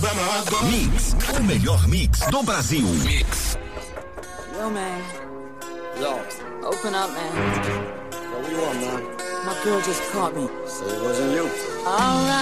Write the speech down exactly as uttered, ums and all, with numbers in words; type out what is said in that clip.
Mix, o melhor mix do Brasil. Mix. Yo, man. Yo. Open up, man. Yo, what you want, man? My girl just caught me. Say it wasn't you. All right.